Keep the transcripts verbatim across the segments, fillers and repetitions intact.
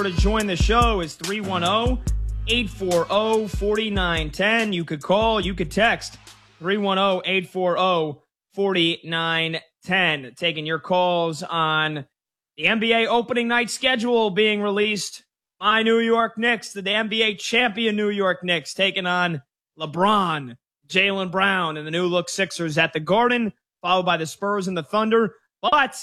To join the show is three one zero, eight four zero, four nine one zero. You could call, you could text three one zero, eight four zero, four nine one zero. Taking your calls on the N B A opening night schedule being released. My New York Knicks, the N B A champion New York Knicks, taking on LeBron, Jaylen Brown, and the new look Sixers at the Garden, followed by the Spurs and the Thunder. But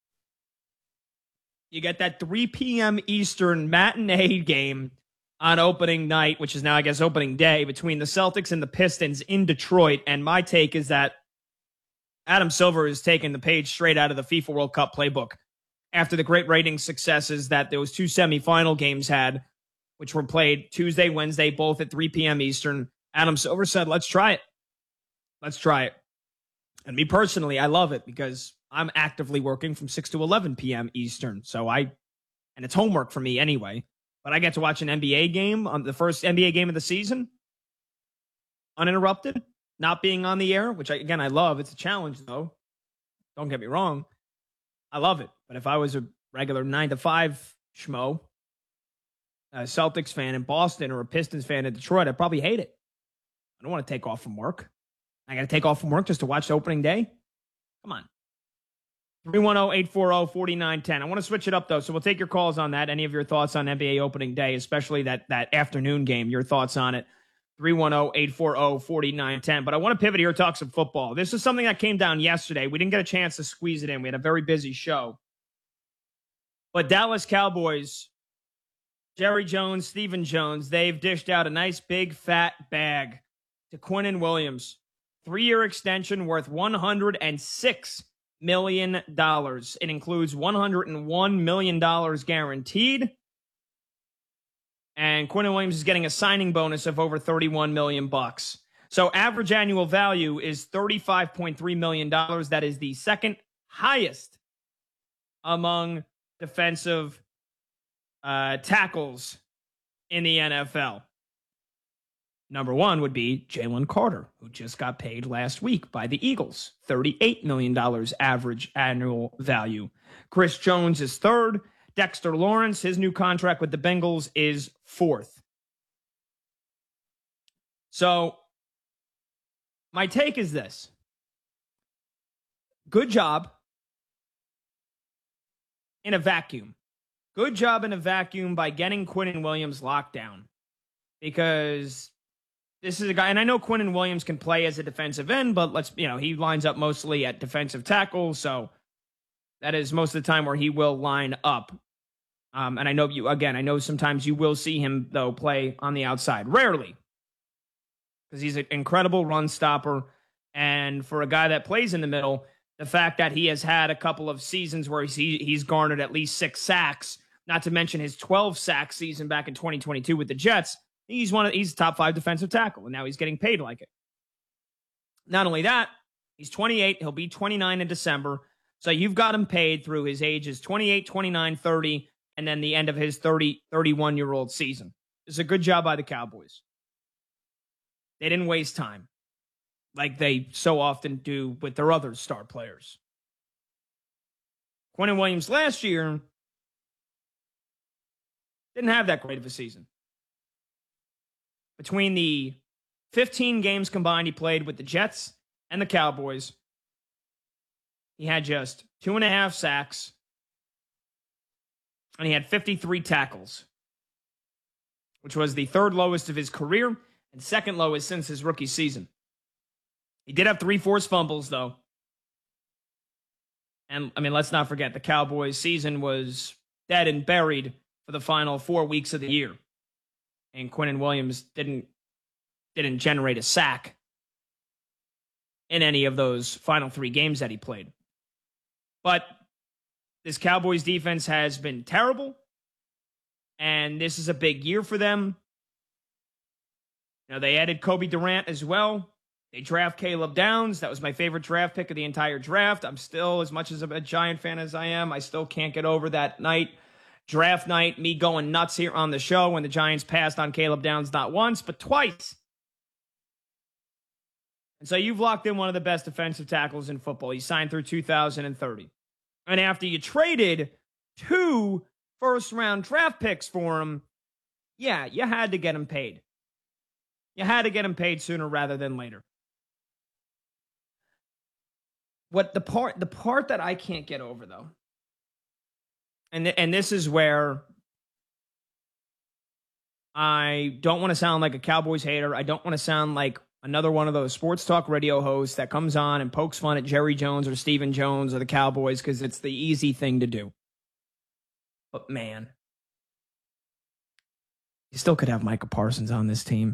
you get that three p.m. Eastern matinee game on opening night, which is now, I guess, opening day, between the Celtics and the Pistons in Detroit. And my take is that Adam Silver is taking the page straight out of the FIFA World Cup playbook after the great rating successes that those two semifinal games had, which were played Tuesday, Wednesday, both at three p.m. Eastern. Adam Silver said, let's try it. Let's try it. And me personally, I love it because I'm actively working from six to eleven p.m. Eastern. So I, and it's homework for me anyway, but I get to watch an N B A game on the first N B A game of the season, uninterrupted, not being on the air, which I, again, I love. It's a challenge though. Don't get me wrong. I love it. But if I was a regular nine to five schmo, a Celtics fan in Boston or a Pistons fan in Detroit, I'd probably hate it. I don't want to take off from work. I got to take off from work just to watch the opening day. Come on. three one zero, eight four zero, four nine one zero. I want to switch it up, though, so we'll take your calls on that. Any of your thoughts on N B A opening day, especially that, that afternoon game, your thoughts on it. three one zero, eight four zero, four nine one zero. But I want to pivot here, talk some football. This is something that came down yesterday. We didn't get a chance to squeeze it in. We had a very busy show. But Dallas Cowboys, Jerry Jones, Stephen Jones, they've dished out a nice big fat bag to Quinnen Williams. Three-year extension worth one hundred six million dollars. It includes one hundred one million dollars guaranteed. And Quinnen Williams is getting a signing bonus of over thirty-one million bucks. So average annual value is thirty-five point three million dollars. That is the second highest among defensive uh, tackles in the N F L. Number one would be Jalen Carter, who just got paid last week by the Eagles. thirty-eight million dollars average annual value. Chris Jones is third. Dexter Lawrence, his new contract with the Bengals, is fourth. So, my take is this. Good job in a vacuum. Good job in a vacuum by getting Quinnen Williams locked down. Because this is a guy, and I know Quinnen Williams can play as a defensive end, but let's, you know, he lines up mostly at defensive tackle, so that is most of the time where he will line up. Um, and I know you, again, I know sometimes you will see him, though, play on the outside. Rarely. Because he's an incredible run stopper. And for a guy that plays in the middle, the fact that he has had a couple of seasons where he's, he's garnered at least six sacks, not to mention his twelve sack season back in twenty twenty-two with the Jets, he's one of, he's a top five defensive tackle, and now he's getting paid like it. Not only that, he's twenty-eight. He'll be twenty-nine in December. So you've got him paid through his ages twenty-eight, twenty-nine, thirty, and then the end of his thirty, thirty-one-year-old season. It's a good job by the Cowboys. They didn't waste time like they so often do with their other star players. Quinnen Williams last year didn't have that great of a season. Between the fifteen games combined he played with the Jets and the Cowboys, he had just two and a half sacks, and he had fifty-three tackles, which was the third lowest of his career and second lowest since his rookie season. He did have three forced fumbles, though. And, I mean, let's not forget, the Cowboys' season was dead and buried for the final four weeks of the year. And Quinnen Williams didn't didn't generate a sack in any of those final three games that he played. But this Cowboys defense has been terrible, and this is a big year for them. Now, they added Kobe Durant as well. They draft Caleb Downs. That was my favorite draft pick of the entire draft. I'm still, as much as a Giant fan as I am, I still can't get over that night. Draft night, me going nuts here on the show when the Giants passed on Caleb Downs not once, but twice. And so you've locked in one of the best defensive tackles in football. He signed through two thousand thirty. And after you traded two first round draft picks for him, yeah, you had to get him paid. You had to get him paid sooner rather than later. What the part the part that I can't get over though, and th- and this is where I don't want to sound like a Cowboys hater. I don't want to sound like another one of those sports talk radio hosts that comes on and pokes fun at Jerry Jones or Stephen Jones or the Cowboys because it's the easy thing to do. But man, you still could have Micah Parsons on this team.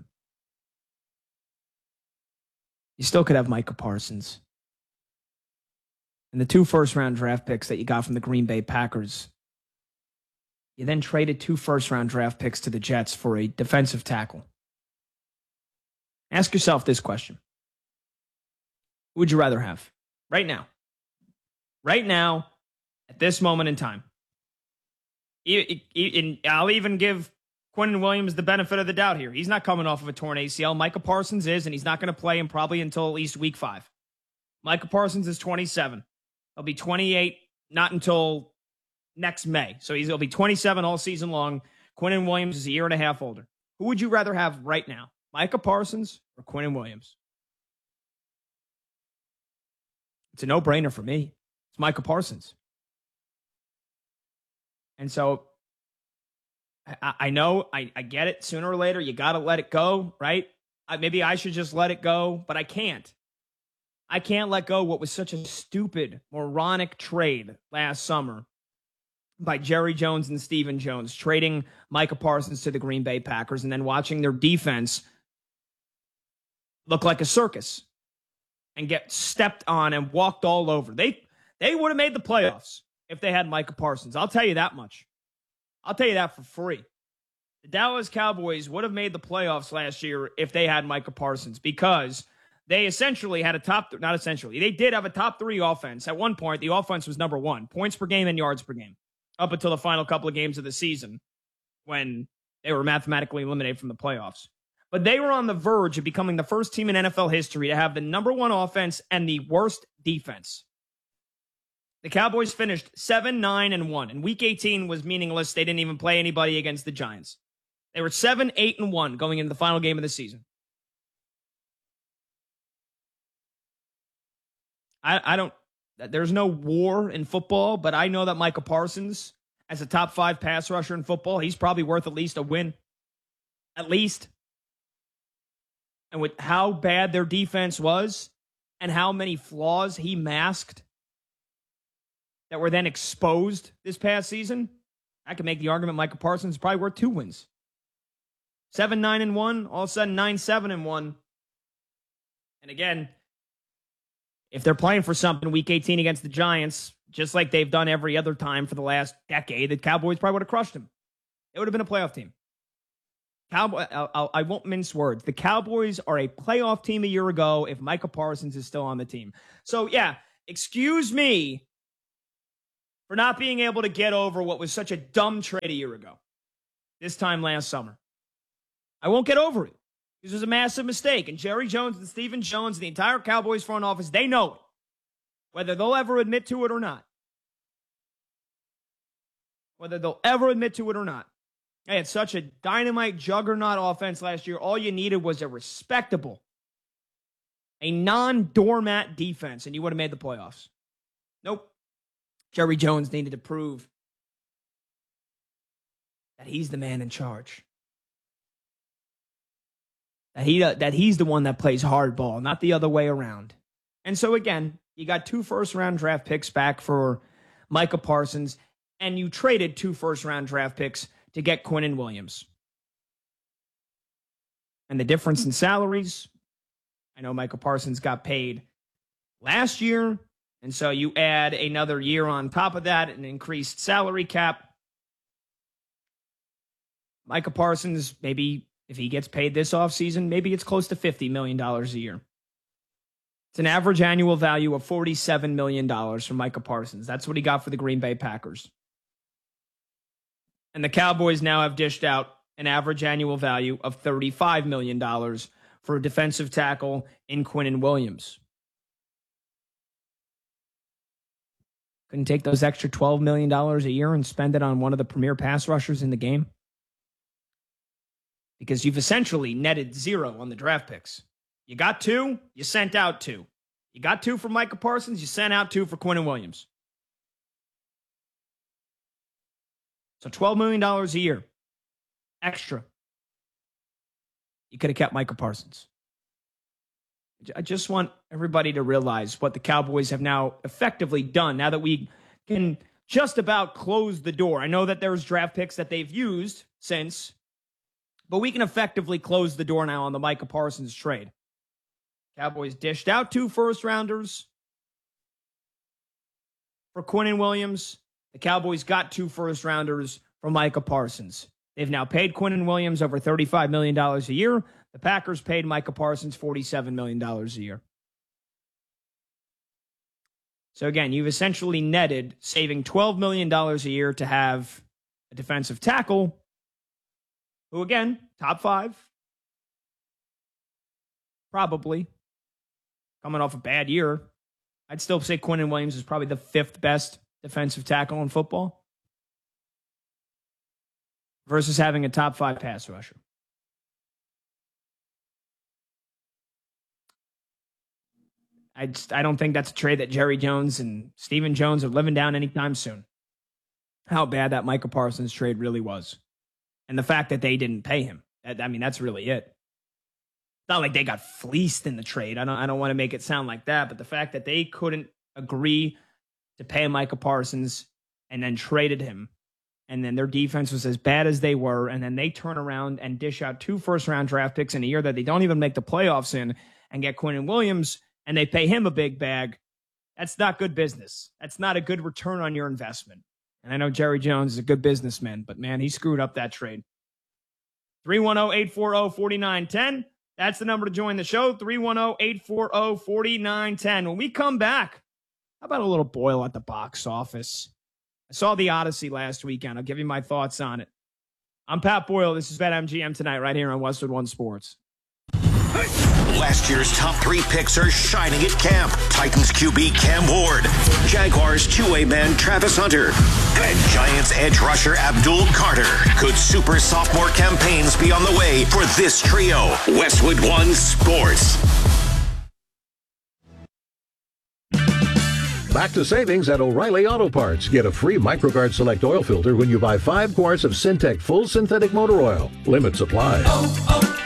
You still could have Micah Parsons. And the two first-round draft picks that you got from the Green Bay Packers, you then traded two first-round draft picks to the Jets for a defensive tackle. Ask yourself this question. Who would you rather have right now? Right now, at this moment in time. And I'll even give Quinnen Williams the benefit of the doubt here. He's not coming off of a torn A C L. Micah Parsons is, and he's not going to play him probably until at least week five. Micah Parsons is twenty-seven. He'll be twenty-eight, not until next May. So he's, he'll be twenty-seven all season long. Quinnen Williams is a year and a half older. Who would you rather have right now? Micah Parsons or Quinnen Williams? It's a no-brainer for me. It's Micah Parsons. And so I, I know, I, I get it. Sooner or later, you got to let it go, right? I, maybe I should just let it go, but I can't. I can't let go what was such a stupid, moronic trade last summer by Jerry Jones and Stephen Jones, trading Micah Parsons to the Green Bay Packers and then watching their defense look like a circus and get stepped on and walked all over. They they would have made the playoffs if they had Micah Parsons. I'll tell you that much. I'll tell you that for free. The Dallas Cowboys would have made the playoffs last year if they had Micah Parsons because they essentially had a top, th- not essentially, they did have a top three offense. At one point, the offense was number one, points per game and yards per game, up until the final couple of games of the season when they were mathematically eliminated from the playoffs. But they were on the verge of becoming the first team in N F L history to have the number one offense and the worst defense. The Cowboys finished seven, nine, and one, and week eighteen was meaningless. They didn't even play anybody against the Giants. They were seven, eight, and one going into the final game of the season. I, I don't, there's no war in football, but I know that Micah Parsons, as a top five pass rusher in football, he's probably worth at least a win. At least. And with how bad their defense was and how many flaws he masked that were then exposed this past season, I can make the argument Micah Parsons is probably worth two wins. Seven, nine, and one, all of a sudden nine, seven, and one. And again, if they're playing for something week eighteen against the Giants, just like they've done every other time for the last decade, the Cowboys probably would have crushed them. It would have been a playoff team. Cowboy, I'll, I'll, I won't mince words. The Cowboys are a playoff team a year ago if Micah Parsons is still on the team. So, yeah, excuse me for not being able to get over what was such a dumb trade a year ago, this time last summer. I won't get over it. This was a massive mistake. And Jerry Jones and Stephen Jones and the entire Cowboys front office, they know it, whether they'll ever admit to it or not. Whether they'll ever admit to it or not. They had such a dynamite juggernaut offense last year. All you needed was a respectable, a non-doormat defense, and you would have made the playoffs. Nope. Jerry Jones needed to prove that he's the man in charge. That he that he's the one that plays hardball, not the other way around. And so again, you got two first-round draft picks back for Micah Parsons, and you traded two first-round draft picks to get Quinnen Williams. And the difference in salaries, I know Micah Parsons got paid last year, and so you add another year on top of that, an increased salary cap. Micah Parsons, maybe if he gets paid this offseason, maybe it's close to fifty million dollars a year. It's an average annual value of forty-seven million dollars for Micah Parsons. That's what he got for the Green Bay Packers. And the Cowboys now have dished out an average annual value of thirty-five million dollars for a defensive tackle in Quinnen Williams. Couldn't take those extra twelve million dollars a year and spend it on one of the premier pass rushers in the game? Because you've essentially netted zero on the draft picks. You got two, you sent out two. You got two for Micah Parsons, you sent out two for Quinnen Williams. So twelve million dollars a year extra. You could have kept Micah Parsons. I just want everybody to realize what the Cowboys have now effectively done now that we can just about close the door. I know that there's draft picks that they've used since, but we can effectively close the door now on the Micah Parsons trade. Cowboys dished out two first-rounders for Quinnen Williams. The Cowboys got two first-rounders for Micah Parsons. They've now paid Quinnen Williams over thirty-five million dollars a year. The Packers paid Micah Parsons forty-seven million dollars a year. So again, you've essentially netted saving twelve million dollars a year to have a defensive tackle who, again, top five, probably, coming off a bad year. I'd still say Quinnen Williams is probably the fifth best defensive tackle in football versus having a top five pass rusher. I just, I don't think that's a trade that Jerry Jones and Stephen Jones are living down anytime soon. How bad that Micah Parsons trade really was. And the fact that they didn't pay him. I, I mean, that's really it. It's not like they got fleeced in the trade. I don't, I don't want to make it sound like that, but the fact that they couldn't agree to pay Micah Parsons and then traded him, and then their defense was as bad as they were, and then they turn around and dish out two first-round draft picks in a year that they don't even make the playoffs in and get Quinnen Williams, and they pay him a big bag. That's not good business. That's not a good return on your investment. And I know Jerry Jones is a good businessman, but man, he screwed up that trade. three one zero, eight four zero, four nine one zero. That's the number to join the show, three one zero, eight four zero, four nine one zero. When we come back, how about a little boil at the box office? I saw The Odyssey last weekend. I'll give you my thoughts on it. I'm Pat Boyle. This is BetMGM tonight right here on Westwood One Sports. Last year's top three picks are shining at camp. Titans Q B Cam Ward, Jaguars two-way man Travis Hunter, and Giants edge rusher Abdul Carter. Could super sophomore campaigns be on the way for this trio? Westwood One Sports. Back to savings at O'Reilly Auto Parts. Get a free MicroGuard Select oil filter when you buy five quarts of Syntec Full Synthetic Motor Oil. Limit supply. Oh,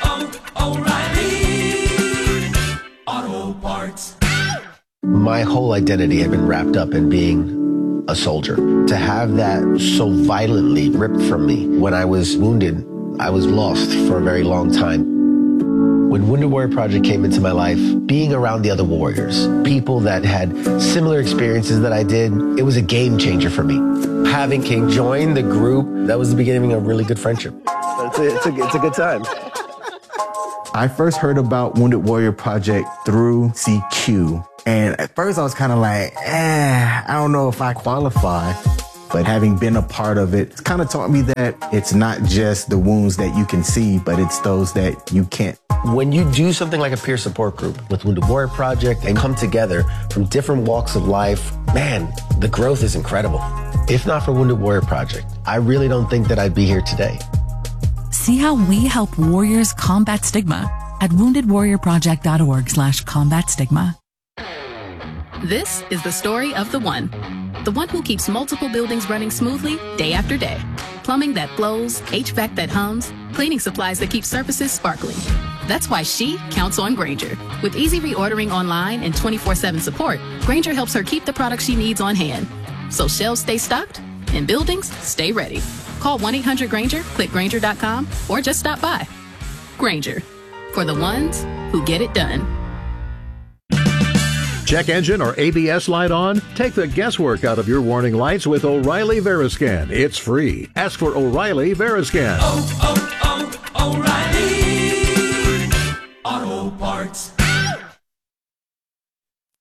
oh, oh, O'Reilly Auto Parts. My whole identity had been wrapped up in being a soldier. To have that so violently ripped from me when I was wounded, I was lost for a very long time. When Wounded Warrior Project came into my life, being around the other warriors, people that had similar experiences that I did, it was a game changer for me. Having King join the group, that was the beginning of a really good friendship. It's a, it's a, it's a good time. I first heard about Wounded Warrior Project through C Q. And at first I was kind of like, eh, I don't know if I qualify. But having been a part of it, it's kind of taught me that it's not just the wounds that you can see, but it's those that you can't. When you do something like a peer support group with Wounded Warrior Project and come together from different walks of life, man, the growth is incredible. If not for Wounded Warrior Project, I really don't think that I'd be here today. See how we help warriors combat stigma at wounded warrior project dot org slash combat stigma. This is the story of the one. The one who keeps multiple buildings running smoothly day after day. Plumbing that flows, H V A C that hums, cleaning supplies that keep surfaces sparkling. That's why she counts on Grainger. With easy reordering online and twenty-four seven support, Grainger helps her keep the products she needs on hand. So shelves stay stocked and buildings stay ready. Call one eight hundred Grainger, click Grainger dot com, or just stop by. Grainger, for the ones who get it done. Check engine or A B S light on? Take the guesswork out of your warning lights with O'Reilly Veriscan. It's free. Ask for O'Reilly Veriscan. Oh, oh, oh, O'Reilly Auto Parts.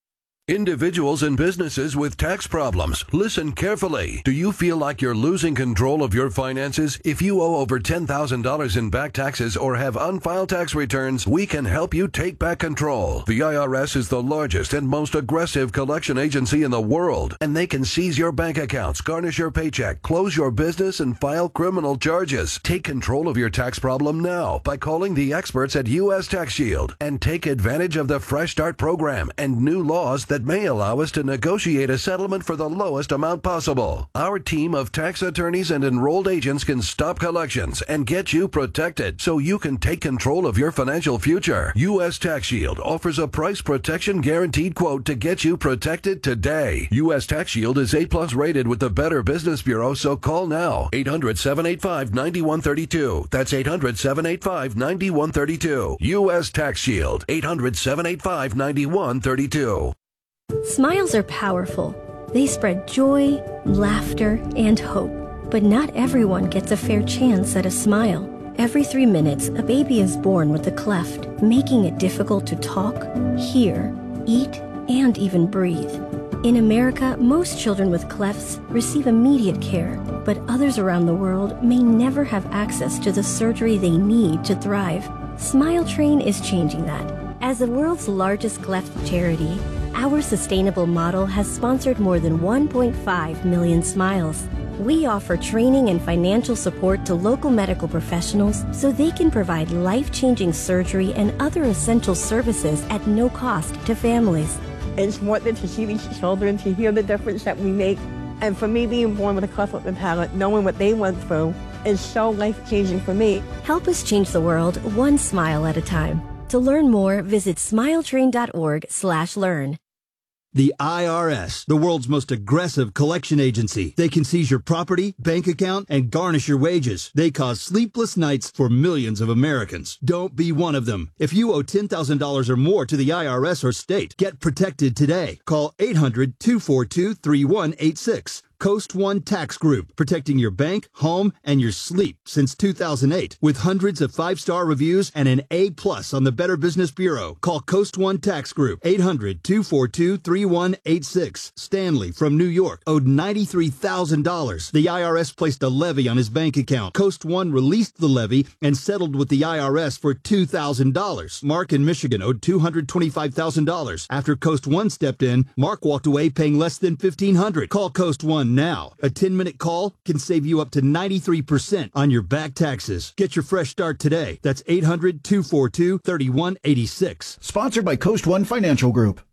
Individuals and businesses with tax problems, listen carefully. Do you feel like you're losing control of your finances? If you owe over ten thousand dollars in back taxes or have unfiled tax returns, we can help you take back control. The I R S is the largest and most aggressive collection agency in the world, and they can seize your bank accounts, garnish your paycheck, close your business, and file criminal charges. Take control of your tax problem now by calling the experts at U S Tax Shield and take advantage of the Fresh Start program and new laws that may allow us to negotiate a settlement for the lowest amount possible. Our team of tax attorneys and enrolled agents can stop collections and get you protected so you can take control of your financial future. U S Tax Shield offers a price protection guaranteed quote to get you protected today. U S Tax Shield is A plus rated with the Better Business Bureau, so call now. eight hundred, seven eight five, nine one three two. That's eight hundred, seven eight five, nine one three two. U S Tax Shield. eight hundred, seven eight five, nine one three two. Smiles are powerful. They spread joy, laughter, and hope. But not everyone gets a fair chance at a smile. Every three minutes, a baby is born with a cleft, making it difficult to talk, hear, eat, and even breathe. In America, most children with clefts receive immediate care, but others around the world may never have access to the surgery they need to thrive. Smile Train is changing that. As the world's largest cleft charity, our sustainable model has sponsored more than one point five million smiles. We offer training and financial support to local medical professionals so they can provide life-changing surgery and other essential services at no cost to families. It's worth it to see these children, to hear the difference that we make. And for me, being born with a cleft lip and palate, knowing what they went through, is so life-changing for me. Help us change the world one smile at a time. To learn more, visit smiletrain.org slash learn. The I R S, the world's most aggressive collection agency. They can seize your property, bank account, and garnish your wages. They cause sleepless nights for millions of Americans. Don't be one of them. If you owe ten thousand dollars or more to the I R S or state, get protected today. Call eight hundred, two four two, three one eight six. Coast One Tax Group, protecting your bank, home, and your sleep since two thousand eight. With hundreds of five-star reviews and an A plus on the Better Business Bureau. Call Coast One Tax Group, eight hundred, two four two, three one eight six. Stanley from New York owed ninety-three thousand dollars. The I R S placed a levy on his bank account. Coast One released the levy and settled with the I R S for two thousand dollars. Mark in Michigan owed two hundred twenty-five thousand dollars. After Coast One stepped in, Mark walked away paying less than fifteen hundred dollars. Call Coast One now. A ten-minute call can save you up to ninety-three percent on your back taxes. Get your fresh start today. That's eight hundred, two four two, three one eight six. Sponsored by Coast One Financial Group.